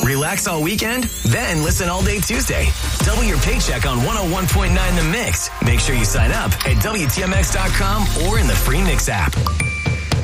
Relax all weekend? Then listen all day Tuesday. Double your paycheck on 101.9 The Mix. Make sure you sign up at WTMX.com or in the free Mix app.